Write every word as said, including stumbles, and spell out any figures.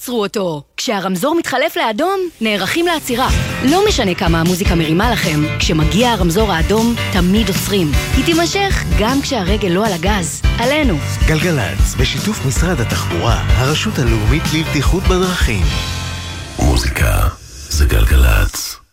תעצרו אותו. כשהרמזור מתחלף לאדום, נערכים לעצירה. לא משנה כמה המוזיקה מרימה לכם, כשמגיע הרמזור האדום, תמיד עוצרים. היא תימשך גם כשהרגל לא על הגז. עלינו. גלגלץ, בשיתוף משרד התחבורה, הרשות הלאומית לבטיחות בדרכים. מוזיקה זה גלגלץ.